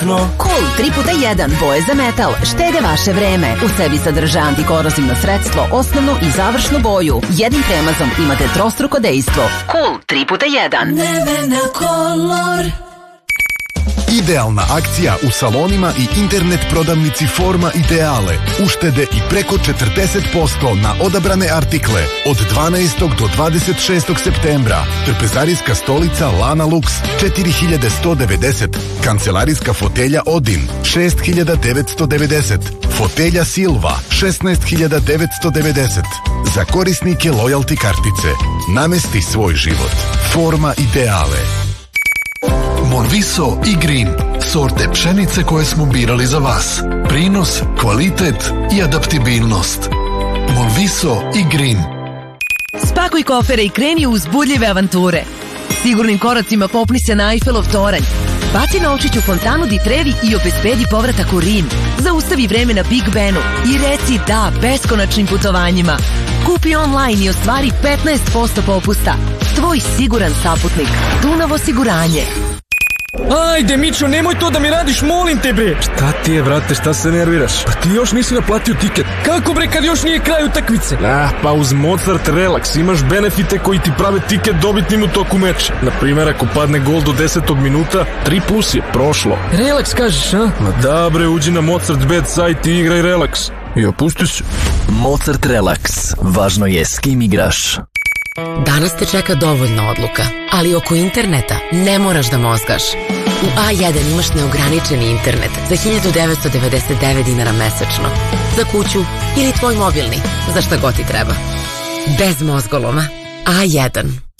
Cool 3x1 boje za metal štede vaše vreme. U sebi sadrža antikorozivno sredstvo, osnovnu i završnu boju. Jednim premazom imate trostruko dejstvo. Cool 3x1. Nevena Color. Idealna akcija u salonima i internet prodavnici Forma Ideale. Uštede i preko 40% na odabrane artikle od 12. do 26. septembra. Trpezarijska stolica Lana Lux 4190. Kancelarijska fotelja Odin 6990. Fotelja Silva 16990. Za korisnike lojalty kartice. Namesti svoj život. Forma Ideale. Monviso i Green, sorte pšenice koje smo birali za vas. Prinos, kvalitet i adaptibilnost. Monviso i Green. Spakuj kofere i kreni u uzbudljive avanture. Sigurnim koracima popni se na Eiffelov toranj. Baci novčić u fontanu Di Trevi i obezbedi povratak u Rim. Zaustavi vreme na Big Benu i reci da beskonačnim putovanjima. Kupi online i ostvari 15% popusta. Tvoj siguran saputnik. Dunav osiguranje. Ajde, Mićo, nemoj to da mi radiš, molim te, bre. Šta ti je, brate, šta se nerviraš? Pa ti još nisi naplatio tiket. Kako, bre, kad još nije kraj utakmice? Pa uz Mozart Relax imaš benefite koji ti prave tiket dobitnim u toku meča. Naprimjer, ako padne gol do 10. minuta, 3+ je prošlo. Relax kažeš, a? Ma da, bre, uđi na Mozart.bet sajt i igraj Relax. I opusti se. Mozart Relax. Važno je s kim igraš. Danas te čeka dovoljno odluka, ali oko interneta ne moraš da mozgaš. U A1 imaš neograničeni internet za 1999 dinara mesečno. Za kuću ili tvoj mobilni, za šta god ti treba. Bez mozgoloma. A1.